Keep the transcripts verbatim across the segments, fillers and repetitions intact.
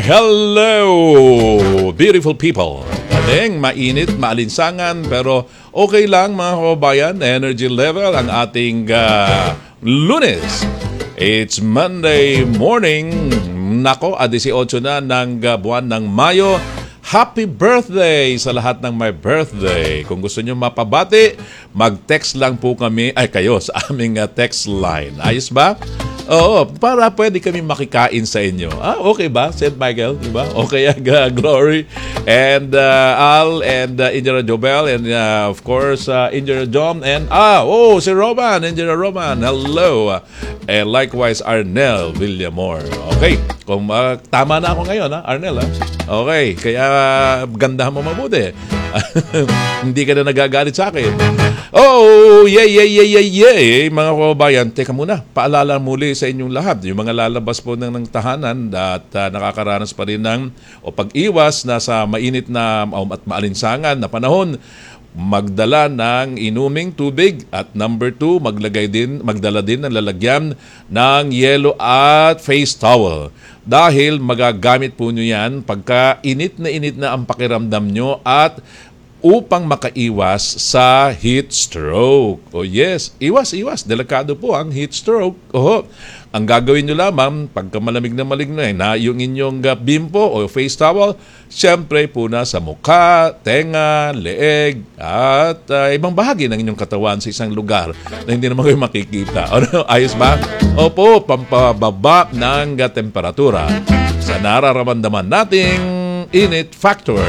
hello, beautiful people. Galing, mainit, maalinsangan, pero okay lang mga kababayan. Energy level ang ating uh, Lunes. It's Monday morning. Nako, a eighteen na ng uh, buwan ng Mayo. Happy birthday sa lahat ng may birthday. Kung gusto nyo mapabati, mag-text lang po kami, ay kayo, sa aming uh, text line. Ayos ba? Oo, para pwede kami makikain sa inyo. Ah, okay ba? Saint Michael, di ba? Okay, uh, Glory, and uh, Al, and uh, Engineer Jobel, and uh, of course, uh, Engineer John, and ah, oh, si Roman, Engineer Roman, hello. And likewise, Arnel Villamor. Okay, kung uh, tama na ako ngayon, ha, Arnel, ha? Okay, kaya gandahan mo mabuti. Hindi ka na nagagalit sa akin. Oh, yeah, yeah, yeah, yeah, yeah. Mga kababayan, teka muna, paalala muli sa inyong lahat. Yung mga lalabas po ng, ng tahanan at uh, nakakaranas pa rin ng o pag-iwas na sa mainit na um, at maalinsangan na panahon, magdala ng inuming tubig at number two, maglagay din, magdala din ng lalagyan ng yelo at face towel. Dahil magagamit po nyo yan pagka init na init na ang pakiramdam nyo at upang makaiwas sa heat stroke. Oh yes, iwas, iwas. Delikado po ang heat stroke. Oh, ang gagawin nyo lamang, pagka malamig na maligno eh, na yung inyong uh, bimpo o face towel, siyempre po na sa mukha, tenga, leeg, at uh, ibang bahagi ng inyong katawan sa isang lugar na hindi naman kayo makikita. Ano, ayos ba? Opo, pampababa ng uh, temperatura sa nararamdaman nating init factor.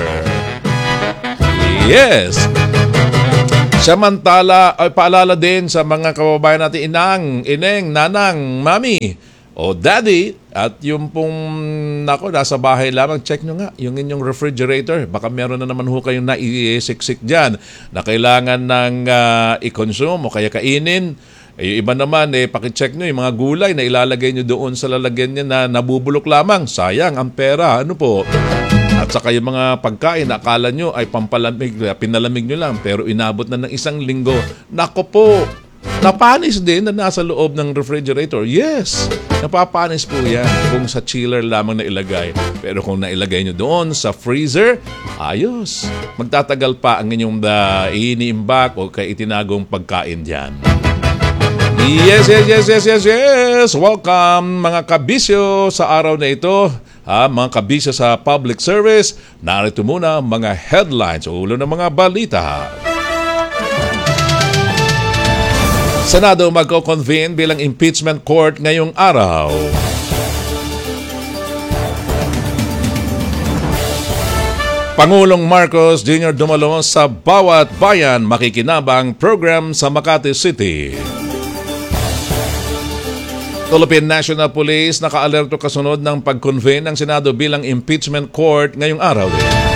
Yes. Samantala, ay paalala din sa mga kababayan natin, inang, ineng, nanang, mami, o daddy, at yung pong, nako, nasa bahay lamang, check nyo nga, yung inyong refrigerator. Baka meron na naman ho kayong naisiksik dyan na kailangan ng uh, i-consume o kaya kainin. Eh, yung iba naman, eh, pakicheck nyo yung mga gulay na ilalagay nyo doon sa lalagyan niya na nabubulok lamang. Sayang ang pera. Ano po? At saka yung mga pagkain, akala nyo ay pampalamig, pinalamig nyo lang, pero inabot na ng isang linggo. Nako po, napanis din na nasa loob ng refrigerator. Yes, napapanis po yan kung sa chiller lamang na ilagay. Pero kung nailagay nyo doon sa freezer, ayos. Magtatagal pa ang inyong uh, iniimbak o kay itinagong pagkain dyan. Yes, yes, yes, yes, yes, yes. Welcome mga kabisyo sa araw na ito. Ha, mga kabisyo sa public service, narito muna mga headlines o ulo ng mga balita. Senado magko-convene bilang impeachment court ngayong araw. Pangulong Marcos Junior dumalo sa bawat bayan makikinabang program sa Makati City. Philippine National Police naka-alerto kasunod ng pag-convene ng Senado bilang impeachment court ngayong araw.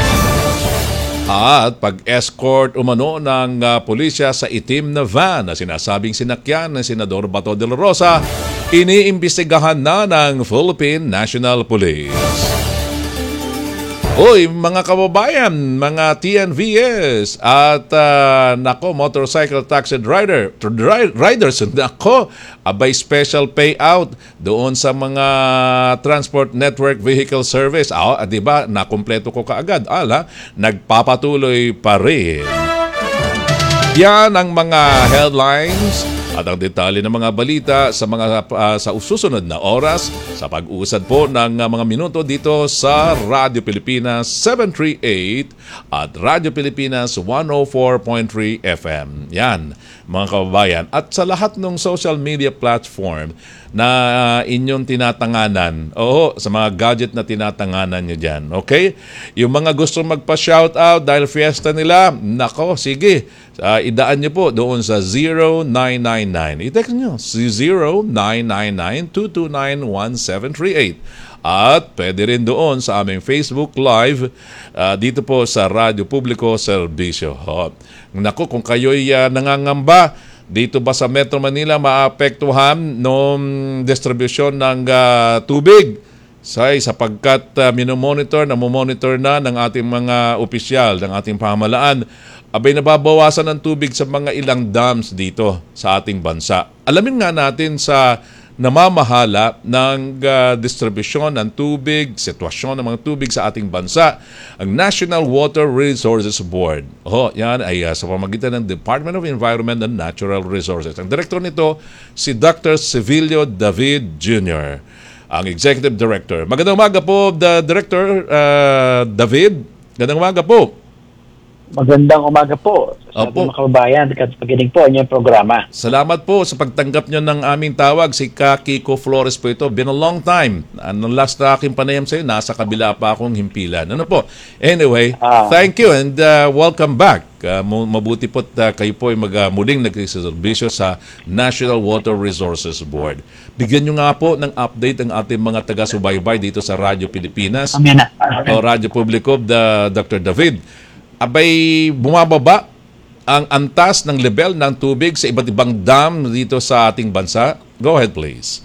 At pag-escort umano ng uh, pulisya sa itim na van na sinasabing sinakyan ng Senador Bato de la Rosa, iniimbestigahan na ng Philippine National Police. Uy, mga kababayan, mga T N V S at uh, nako, motorcycle taxi rider, riders, nako, abay special payout doon sa mga transport network vehicle service. Ah, di ba, nakumpleto ko kaagad. Ala, nagpapatuloy pa rin. Yan ang mga headlines at ang detalye ng mga balita sa mga uh, sa susunod na oras sa pag-usad po ng uh, mga minuto dito sa Radio Pilipinas seven thirty-eight at Radio Pilipinas one oh four point three F M. Yan, mga kababayan. At sa lahat ng social media platform na uh, inyong tinatanganan, oo, sa mga gadget na tinatanganan nyo dyan, okay? Yung mga gusto magpa-shoutout dahil fiesta nila, nako, sige, uh, idaan nyo po doon sa zero nine nine nine. I-text nyo, zero nine nine nine two two nine one seven three eight. At pwede rin doon sa aming Facebook Live uh, dito po sa Radyo Publiko Serbisyo. Oh. Naku, kung kayo'y uh, nangangamba, dito ba sa Metro Manila maapektuhan ng distribusyon ng uh, tubig? Say, sapagkat uh, minomonitor, namomonitor na ng ating mga opisyal, ng ating pamahalaan, abay nababawasan ng tubig sa mga ilang dams dito sa ating bansa. Alamin nga natin sa namamahala ng uh, distribusyon ng tubig, sitwasyon ng mga tubig sa ating bansa, ang National Water Resources Board. Oh, yan ay uh, sa pamamagitan ng Department of Environment and Natural Resources. Ang direktor nito, si Doctor Sevilio David Junior, ang Executive Director. Magandang umaga po, the Director uh, David. Magandang umaga po. Magandang umaga po sa Opo. ating mga kababayan at pakinig po ang inyong programa. Salamat po sa pagtanggap nyo ng aming tawag. Si Ka Kiko Flores po ito. Been a long time. Ano last na aking panayam sa'yo, nasa kabila pa akong himpilan. Ano po? Anyway, Ah. thank you and uh, welcome back. Uh, mabuti po uh, kayo po ay mag, uh, muling nagsiservisyo sa National Water Resources Board. Bigyan nyo nga po ng update ang ating mga taga-subaybay dito sa Radyo Pilipinas Amen na. o Radyo Publiko, the Doctor David. Abay, bumababa ang antas ng level ng tubig sa iba't ibang dam dito sa ating bansa. Go ahead, please.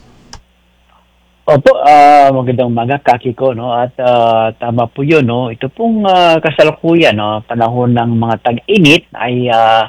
Opo, ah, magandang umaga, Kaki ko, no? At ah, tama po yun, no? Ito pong ah, kasalukuyan, no? Panahon ng mga tag-init ay uh,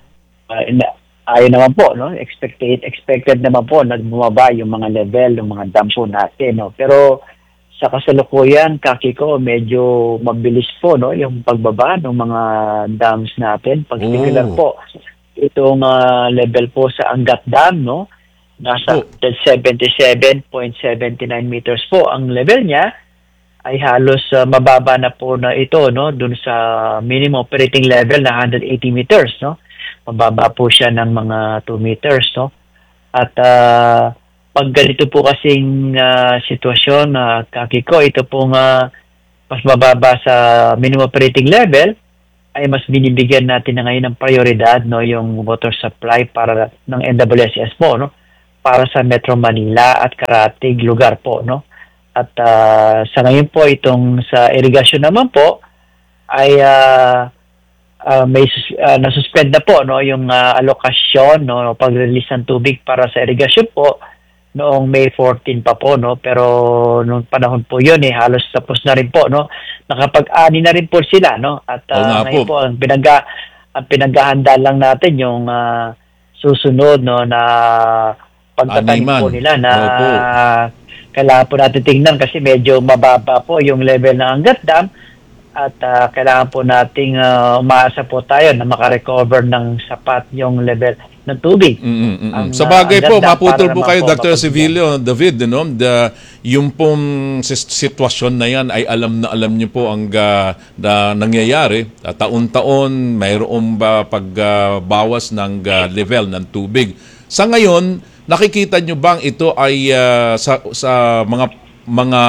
ay naman po, no? Expected, expected naman po na bumaba yung mga level, yung mga dam po natin, no? Pero sa kasalukuyan, Kaki ko, medyo mabilis po, no, yung pagbaba ng mga dams natin. Particular Oh. po, itong ah, level po sa Angat Dam, no, nasa Oh. seventy-seven point seven nine meters po ang level niya, ay halos ah, mababa na po na ito, no, dun sa minimum operating level na one hundred eighty meters, no. Mababa po siya ng mga two meters, no. At ah, pag ganito po kasing uh, sitwasyon, uh, Kaki ko, ito pong uh, mas mababa sa minimum operating level, ay mas binibigyan natin na ngayon ng prioridad, no, yung water supply para ng N W S S po, no, para sa Metro Manila at karatig lugar po, no. At uh, sa ngayon po, itong sa irrigation naman po, ay uh, uh, may uh, nasuspend na po, no, yung uh, alokasyon, no, pag-release ng tubig para sa irrigation po, noong May fourteen pa po, no, pero nung panahon po yun eh halos tapos na rin po, no, nakapag-ani na rin po sila, no, at uh, Oo nga ngayon po. po ang pinagga ang pinaghahanda lang natin yung uh, susunod, no, na pagtatanim Animan. po nila na Opo. kailangan po natin tingnan kasi medyo mababa po yung level ng Angat Dam at uh, kailangan po nating uh, umaasa po tayo na makarecover ng sapat yung level ng tubig. Mm-mm-mm. Ang, Sa bagay uh, po, ganda maputol para po naman kayo, po Doctor mapag- Sevilio, David, no? The, yung pong sis- sitwasyon na yan ay alam na alam niyo po ang uh, na nangyayari. Uh, taon-taon, mayroong ba pagbawas uh, ng uh, level ng tubig. Sa ngayon, nakikita niyo bang ito ay uh, sa, sa mga mga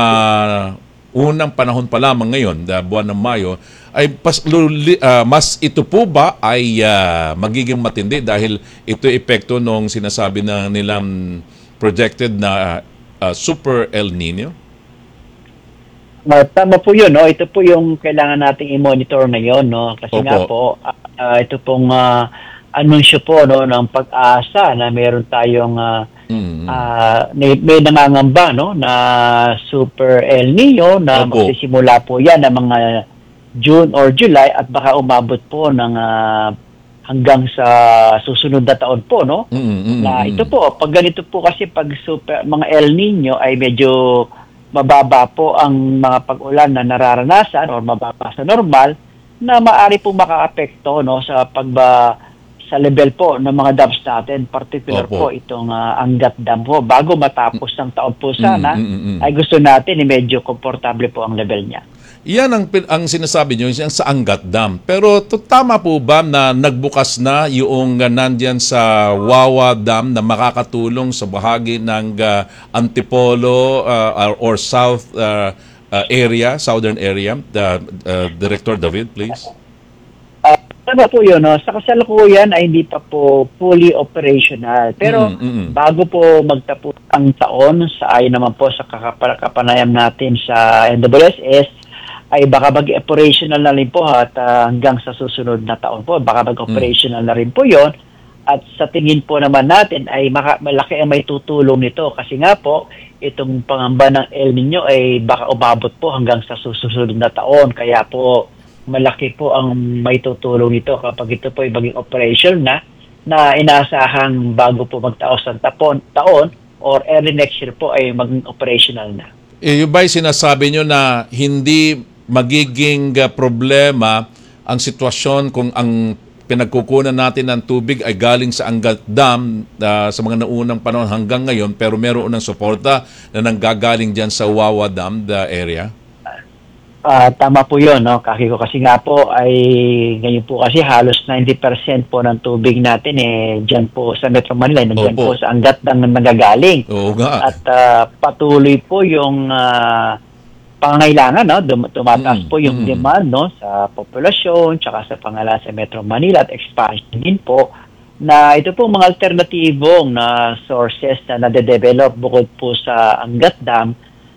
unang panahon pa lamang ngayon, the buwan ng Mayo, ay pas, luli, uh, mas ito po ba ay uh, magiging matindi dahil ito epekto nung sinasabi na nilang projected na uh, Super El Nino? Uh, tama po yun, no? Ito po yung kailangan nating i-monitor ngayon, no? Kasi Opo. nga po, uh, ito pong uh, anunsyo po, no, ng pag-asa na meron tayong uh, Mm. ah, may, may nangangamba, no, na Super El Nino na Opo. magsisimula po yan ng mga June or July at baka umabot po ng ah, hanggang sa susunod na taon po, no? Mm, mm, Na mm. ito po, pag ganito po kasi pag super, mga El Nino ay medyo mababa po ang mga pag-ulan na nararanasan or mababa sa normal na maaari po makaapekto, no, sa pagba sa level po ng mga dams natin, particular Opo. po itong uh, Angat Dam po. Bago matapos ang taon po sana, Mm, mm, mm, mm. ay gusto natin eh, medyo komportable po ang level niya. Yan ang, pin- ang sinasabi nyo, yung sa Angat Dam. Pero to, tama po ba na nagbukas na yung uh, nandyan sa Wawa Dam na makakatulong sa bahagi ng uh, Antipolo uh, or South uh, uh, area, Southern area? The, uh, Director David, please. Uh, tama po yun, no? Sa kasalukuyan ay hindi pa po fully operational. Pero Mm, mm, mm. bago po magtapos ang taon, sa ayon naman po sa kakapa- kapanayam natin sa N W S S, ay baka mag-operational na rin po at ah, hanggang sa susunod na taon po, baka mag-operational na rin po yon. At sa tingin po naman natin ay maka, malaki ang may tutulong nito kasi nga po itong pangamba ng El Nino ay baka umabot po hanggang sa susunod na taon. Kaya po malaki po ang may tutulong nito kapag ito po ay maging operation na na inaasahang bago po magtaos ng tapon, taon or early next year po ay maging operational na. Eh, yung ba'y sinasabi nyo na hindi magiging uh, problema ang sitwasyon kung ang pinagkukunan natin ng tubig ay galing sa Angat Dam uh, sa mga naunang panahon hanggang ngayon, pero meron ng suporta na nanggagaling dyan sa Wawa Dam, the area? Uh, tama po yun, no? Kakiko, kasi nga po ay ngayon po kasi halos ninety percent po ng tubig natin eh dyan po sa Metro Manila, dyan po sa Angat Dam na nagagaling. Oo nga. At uh, patuloy po yung uh, pangangailangan, no? Dum- tumataas mm, po yung mm. demand, no? Sa populasyon, tsaka sa pangala sa Metro Manila at expansion din po na ito po mga alternatibong na sources na nade-develop bukod po sa Angat Dam,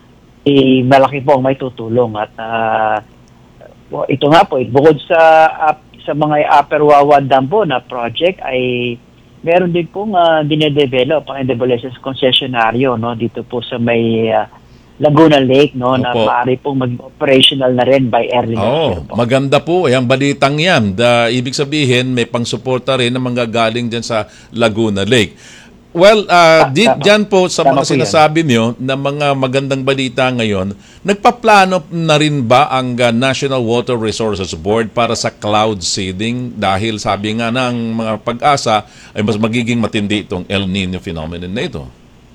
eh, malaki po ang may tutulong. At uh, ito nga po, eh, bukod sa uh, sa mga Upper Wawa Dam po na project ay meron din pong uh, dinedevelop ang N W S S concessionaryo, no? Dito po sa may uh, Laguna Lake, no, na maaari pong mag-operational na rin by early next year po. Maganda po, yung balitang yan. Da, ibig sabihin, may pangsuporta rin na manggagaling dyan sa Laguna Lake. Well, uh, di, dyan po sa mga sinasabi nyo na mga magandang balita ngayon, nagpaplano na rin ba ang uh, National Water Resources Board para sa cloud seeding? Dahil sabi nga ng mga pag-asa ay mas magiging matindi itong El Nino phenomenon na ito.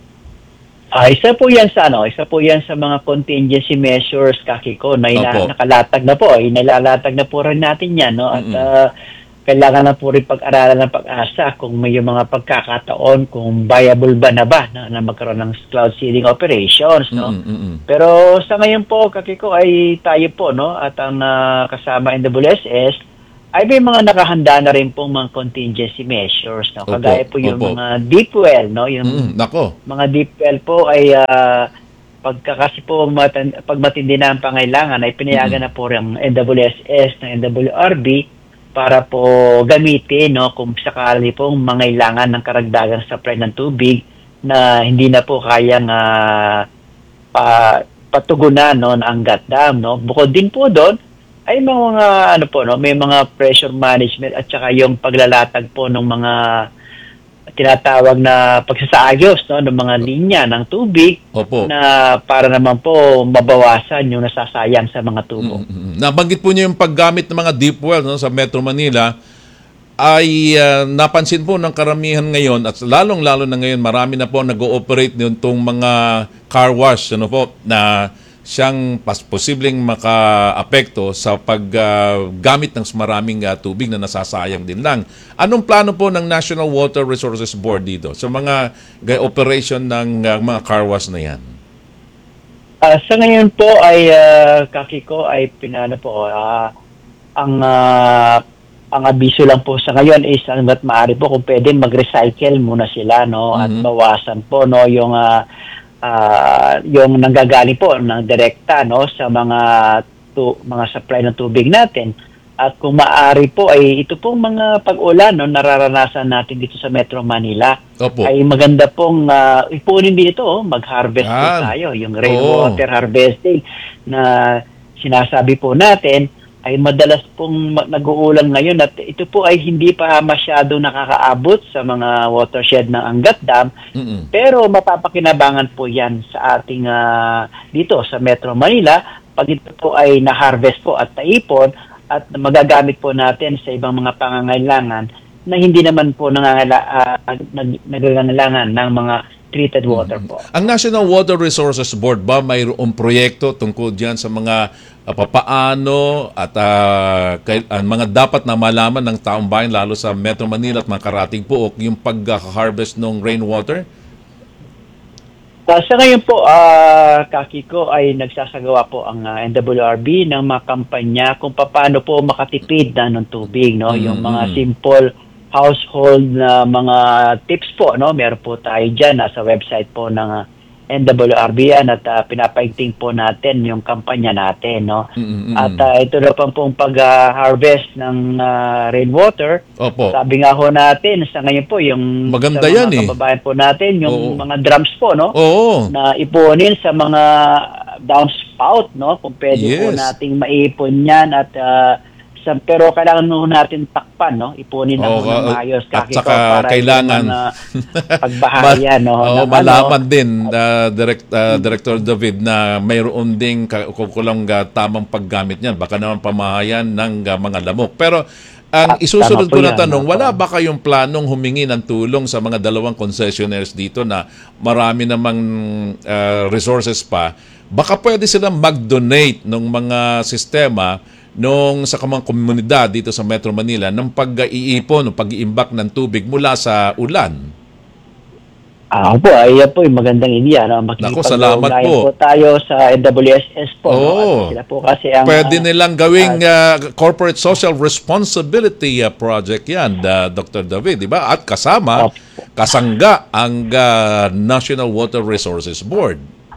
Ah, isa po yan sa ano, isa po yan sa mga contingency measures, Kakiko, na ina- nakalatag na po, inalalatag na po rin natin yan, no? At uh, kailangan na po rin pag-aralan ng pag-asa kung may mga pagkakataon, kung viable ba na ba na, na magkaroon ng cloud seeding operations, no? Mm-mm. Pero sa ngayon po, Kakiko, ay tayo po, no? At ang uh, kasama N W S S, ay may mga nakahanda na rin pong mga contingency measures, no? Kagaya po yung opo. mga deep well, no? Yung mm, nako. mga deep well po ay uh, pagka kasi po matan- pag matindi na ang pangailangan ay pinayagan mm-hmm. na po ng N W S S, ng N W R B para po gamitin, no, kung sakali po mangailangan ng karagdagang supply ng tubig na hindi na po kayang uh, pa, patugunan, no, ng Angat Dam, no? Bukod din po doon ay mga ano po, no, may mga pressure management at saka yung paglalatag po ng mga tinatawag na pagsasaayos, no, ng mga linya ng tubig. Opo. Na para naman po mabawasan yung nasasayang sa mga tubo. Mm-hmm. Nabanggit po niyo yung paggamit ng mga deep well, no, sa Metro Manila ay uh, napansin po ng karamihan ngayon at lalong-lalo na ngayon marami na po nag-ooperate nitong mga car wash, ano po, na siyang pas posibleng maka-apekto sa paggamit uh, ng maraming uh, tubig na nasasayang din lang. Anong plano po ng National Water Resources Board dito sa mga uh, operation ng uh, mga car wash na yan? Uh, sa ngayon po ay uh, Kakiko ay pinano po uh, ang uh, ang abiso lang po sa ngayon is hangga't maaari po kung pwede mag-recycle muna sila, no, mm-hmm. at bawasan po, no, yung uh, Uh, yung nanggagaling po ng direkta, no, sa mga tu- mga supply ng tubig natin. At kung maaari po ay ito pong mga pag-ulan, no, nararanasan natin dito sa Metro Manila. Opo. Ay maganda pong uh, ipunin din ito, oh, mag-harvest po tayo, yung rainwater oh. harvesting na sinasabi po natin ay madalas pong nag-uulan ngayon at ito po ay hindi pa masyado nakakaabot sa mga watershed ng Angat Dam. Mm-mm. Pero mapapakinabangan po yan sa ating uh, dito sa Metro Manila pag ito po ay na-harvest po at naipon at magagamit po natin sa ibang mga pangangailangan na hindi naman po nangangala, uh, nagangailangan ng mga treated water po. Ang National Water Resources Board ba mayroong proyekto tungkol diyan sa mga uh, papaano at uh, kay, uh, mga dapat na malaman ng taong bayan lalo sa Metro Manila at mga karating po yung pag-harvest ng rainwater? Uh, sa ngayon po, uh, Kakiko, ay nagsasagawa po ang uh, N W R B ng mga kampanya kung paano po makatipid na ng tubig, no? Mm-hmm. Yung mga simple household na mga tips po, no? Meron po tayo dyan, nasa website po ng uh, N W R B yan at uh, pinapaigting po natin yung kampanya natin, no? Mm-hmm. At uh, ito na pang pong pag-harvest uh, ng uh, rainwater. Opo. Sabi nga ho natin, sa ngayon po, yung maganda sa mga yan, eh. kababayan po natin, yung Oo. mga drums po, no? Oo. Na ipunin sa mga downspout, no? Kung pwede yes. po nating maipon yan at uh, Sa, pero kailangan mo natin takpan, no? Ipunin na Oo, muna uh, maayos. at Kakito, saka para kailangan yung mga pagbahaya, no? Oo, ng malaman ano. din, uh, Direct, uh, Director David, na mayroon ding kukulang uh, tamang paggamit niyan. Baka naman pamahayan ng uh, mga lamok. Pero ang Ah, isusunod tama po ko na yan, tanong, opo. wala ba kayong planong humingi ng tulong sa mga dalawang concessionaires dito na marami namang uh, resources pa? Baka pwede silang mag-donate ng mga sistema nung sa mga komunidad dito sa Metro Manila ng pag-iipon o pag-iimbak ng tubig mula sa ulan. Ah, po, ay yan po yung magandang ideya. No? Naku, salamat Makikipag-ugnayan po. po tayo sa N W S S po. No? Oo. At sila po kasi ang... Pwede ah, nilang gawing uh, corporate social responsibility uh, project yan, uh, Doctor David, di ba? At kasama, Opo. kasangga ang uh, National Water Resources Board.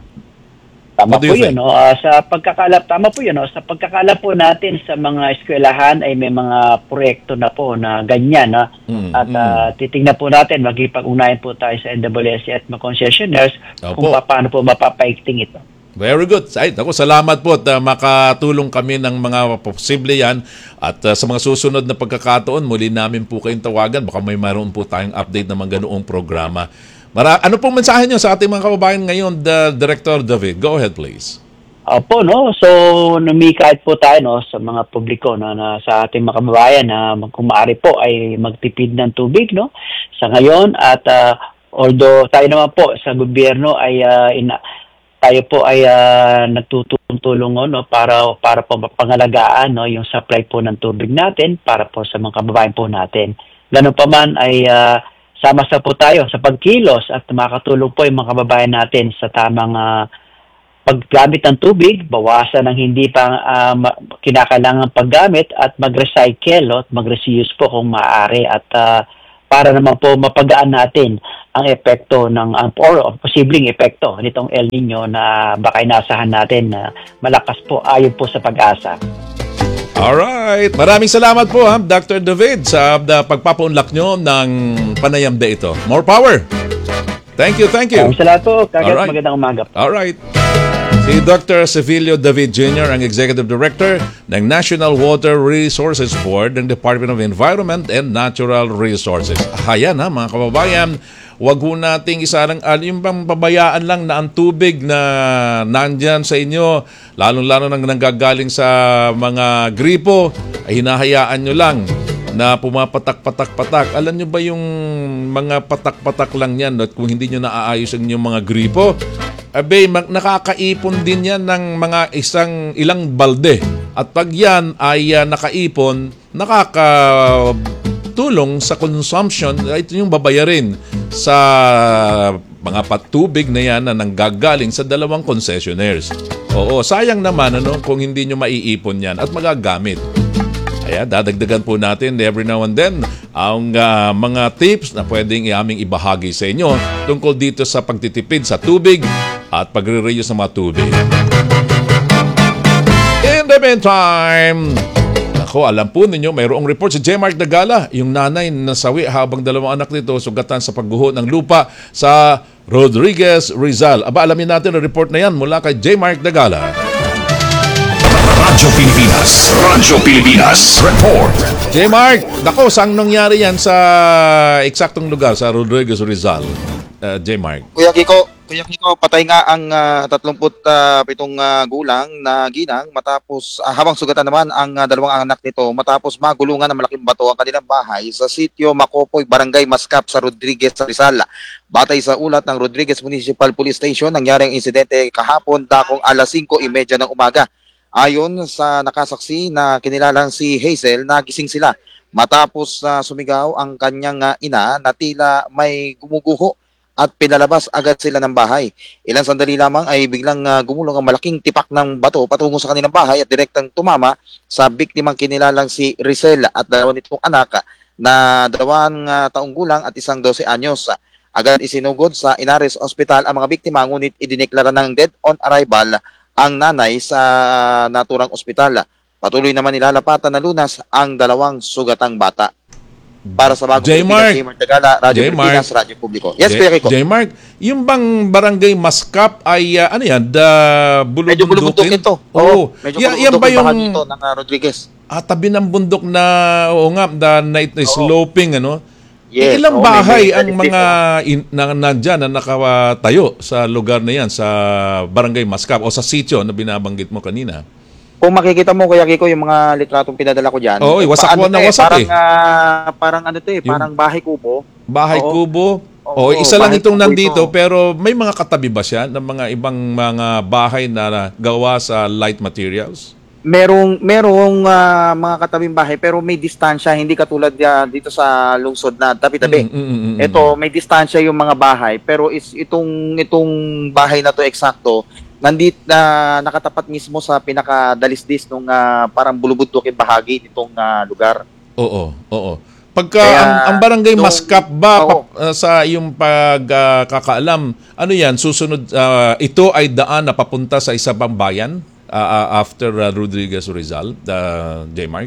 Tama What do po you yun. think? No? Ah, sa pagkakalap, tama po yun. No? Sa pagkakalap po natin sa mga eskwelahan ay may mga proyekto na po na ganyan. No? Mm, At mm. ah, titingnan po natin, magkipag-ugnayan po tayo sa N W S S at mga concessionaires kung Opo. paano po mapapaigting ito. Very good. Ay, ako, salamat po at uh, makatulong kami ng mga posible yan. At uh, sa mga susunod na pagkakataon, muli namin po kayong tawagan. Baka may mayroon po tayong update ng mga ganoong programa. Mara ano pong mensahe nyo sa ating mga kababayan ngayon, the Director David? Go ahead, please. Opo, no? So, numikahit po tayo, no, sa mga publiko, no, na sa ating mga kababayan na kung maaari po ay magtipid ng tubig, no, sa ngayon. At uh, although tayo naman po sa gobyerno ay uh, ina, tayo po ay uh, nagtutulong, no, para para po pangalagaan, no, yung supply po ng tubig natin para po sa mga kababayan po natin. Ganun pa man ay uh, sama-sama po tayo sa pagkilos at makatulong po yung mga kababayan natin sa tamang uh, paggamit ng tubig, bawasan ng hindi pa uh, kinakailangan paggamit at mag-recycle no, at mag-reuse po kung maaari at uh, para naman po mapagaan natin ang epekto ng uh, or posibleng epekto nitong El Nino na baka inasahan natin na malakas po ayon po sa pag-asa. Alright. Maraming salamat po, ha, Doctor David, sa uh, pagpapaunlak nyo ng panayam day ito. More power! Thank you, thank you. Maraming salamat po. Kagat Alright. magandang umaga po. Alright. Si Doctor Sevilio David Junior ang Executive Director ng National Water Resources Board ng Department of Environment and Natural Resources. Ayan ha, mga kababayan, wag ho nating isarang yung bang pabayaan lang na ang tubig na nandyan sa inyo, lalong-lalo nang nanggagaling sa mga gripo, ay hinahayaan nyo lang na pumapatak-patak-patak. Alam nyo ba yung mga patak-patak lang yan at kung hindi nyo naaayos ang inyong mga gripo, abe, mag- nakakaipon din yan ng mga isang ilang balde. At pag yan ay uh, nakaipon, nakakatulong sa consumption, ito yung babayarin sa mga patubig na yan na nanggagaling sa dalawang concessionaires. Oo, sayang naman ano, kung hindi nyo maiipon yan at magagamit. Kaya dadagdagan po natin every now and then ang uh, mga tips na pwedeng i-aming ibahagi sa inyo tungkol dito sa pagtitipid sa tubig at pagre-reuse ng mga tubig. In the meantime, ako, alam po ninyo, mayroong report si J. Mark Dagala, yung nanay na nasawi habang dalawang anak nito sugatan sa pagguho ng lupa sa Rodriguez, Rizal. Aba, alamin natin ang report na yan mula kay J. Mark Dagala. Radyo Pilipinas. Radyo Pilipinas. Report. J. Mark, nako, saan nangyari yan sa eksaktong lugar sa Rodriguez, Rizal? Uh, J. Mark. Kuya Kiko, Kuya Kiko, patay nga ang uh, tatlumpu't pitong uh, gulang na ginang matapos, uh, habang sugatan naman ang uh, dalawang anak nito matapos magulungan ng malaking bato ang kanilang bahay sa sitio Makopoy, Barangay Mascap sa Rodriguez, Rizal. Batay sa ulat ng Rodriguez Municipal Police Station, nangyari ang insidente kahapon dakong alas singko trenta ng umaga. Ayon sa nakasaksi na kinilalang si Hazel, nagising sila matapos uh, sumigaw ang kanyang uh, ina na tila may gumuguho at pinalabas agad sila ng bahay. Ilang sandali lamang ay biglang uh, gumulong ang malaking tipak ng bato patungo sa kanilang bahay at direktang tumama sa biktimang kinilalang si Rizel at dalawa nitong anak na dalawang uh, taong gulang at isang dose anyos. Agad isinugod sa Inares Hospital ang mga biktima, ngunit idineklara ng dead on arrival ang nanay sa naturang ospital. Patuloy naman nilalapatan na lunas ang dalawang sugatang bata. Para sa bagong J-Mark. J. Mark Dagala, Radyo J-Mark. Pilipinas, Radyo Publiko. Yes, J- Kuya Kiko. J. Mark, yung bang barangay Mascap ay uh, ano yan? The Medyo bulubundukin bulubundukin? to. Oo. Medyo Ya- yan ba bulubundukin yung bahagi ito ng uh, Rodriguez. Ah, tabi ng bundok na, oo nga, na, na, na sloping, ano? Yes, Ilang oo, may- bahay may ang statistic, mga in, na, nandyan na nakatayo sa lugar na yan, sa Barangay Mascap o sa sitio na binabanggit mo kanina? Kung makikita mo, Kuya Kiko, yung mga litratong pinadala ko dyan. Oo, eh, wasak paano na to eh, wasak parang, eh. ah, parang ano to eh, Yung- parang bahay kubo. Bahay Oo. kubo? Oo, O isa lang bahay itong kubo nandito, ito. pero may mga katabi ba siya ng mga ibang mga bahay na gawa sa light materials? Merong merong ah, mga katabing bahay pero may distansya, hindi katulad ah, dito sa lungsod na tabi-tabi. Mm, mm, mm, mm. Ito, may distansya yung mga bahay pero is itong itong bahay na to eksakto nandit na nakatapat mismo sa pinakadalisdis nung ah, parang bulubundukin bahagi nitong ah, lugar. Oo, oo. Pagka Kaya, ang, ang barangay nung- Mascap ba oo. pa- uh, sa iyong pagkakaalam, ano yan, susunod, uh, ito ay daan na papunta sa isa pang bayan uh, uh, after uh, Rodriguez Rizal, uh, J-Mark?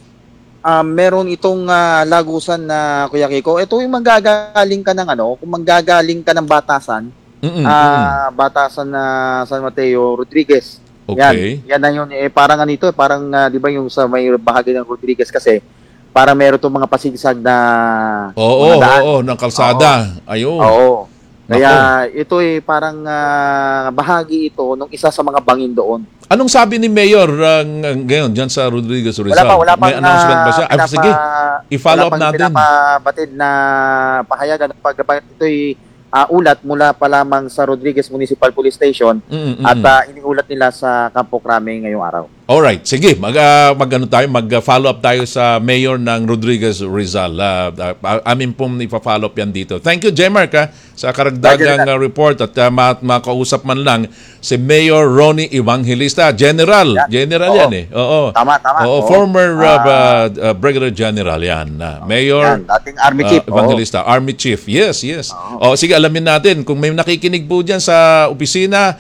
Ah, meron itong ah, lagusan na Kuya Kiko. Ito yung manggagaling ka ng ano, kung manggagaling ka ng Batasan, Mm-mm, mm-mm. ah Batasan na San Mateo Rodriguez. Okay. Yan, yan na yun. Eh, parang ano ito, parang ah, di ba yung sa may bahagi ng Rodriguez kasi, parang meron itong mga pasigsag na Oo, mga daan. oo, ng kalsada. Ayun. Oo. Kaya ito eh, parang ah, bahagi ito nung isa sa mga bangin doon. Anong sabi ni Mayor uh, ng- ngayon dyan sa Rodriguez Rizal? Wala pa, wala pa. May announcement ba siya? Ah, sige, i-follow up natin. Pinapabatid na pahayagan ng pagkabat. Ito'y ah, ulat mula pa lamang sa Rodriguez Municipal Police Station Mm-mm. at ah, iniulat nila sa Campo Crame ngayong araw. Alright, sige, mag, uh, mag ano tayo, mag-follow up tayo sa Mayor ng Rodriguez Rizal. Uh, uh, amin pong ipa-follow up yan dito. Thank you, J-Mark, ha, sa karagdagang uh, report at uh, ma- makausap man lang si Mayor Ronnie Evangelista. General, Yan. General Oo. yan eh. Oo. Tama, tama. Oo, Oo. former uh, Ah. uh, uh, Brigadier General yan. Uh, Mayor Yan, dating Army uh, Chief. Oo. Evangelista, Army Chief. Yes, yes. O sige, alamin natin kung may nakikinig po dyan sa opisina